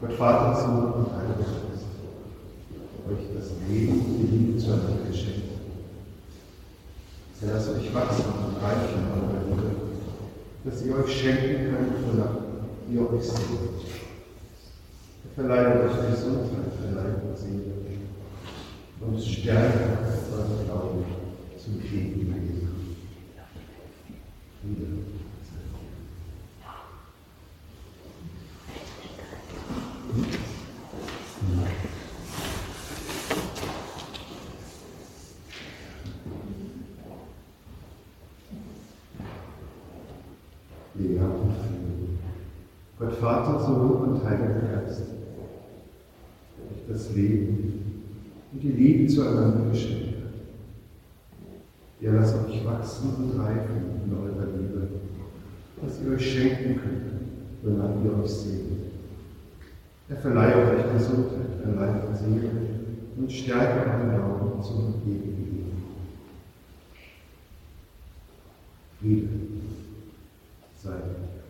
Gott Vater, Sohn und Heiliger Geist, euch das Leben und die Liebe zueinander geschenkt. Sei lasst euch wachsen und reichen in eurer Liebe, dass ihr euch schenken könnt, wonach ihr euch sehnt. Er verleiht euch Gesundheit für Leib und Seele und stärkt euren Glauben zum ewigen Leben. Friede. Lehrer und Frieden. Gott Vater, Sohn und Heiliger Geist, euch das Leben und die Liebe zueinander geschenkt hat. Ihr lasst euch wachsen und reifen in eurer Liebe, dass ihr euch schenken könnt, wonach ihr euch sehnt. Er verleiht euch Gesundheit für Leib und Seele und stärke euren Glauben zum ewigen Leben. Friede sei euch.